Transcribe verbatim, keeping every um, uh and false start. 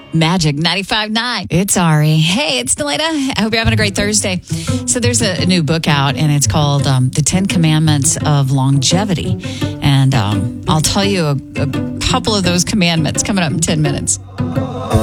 Magic ninety-five point nine. It's Ari. Hey, it's Delana. I hope you're having a great Thursday. So there's a, a new book out, and it's called um, The Ten Commandments of Longevity. And um, I'll tell you a, a couple of those commandments coming up in ten minutes.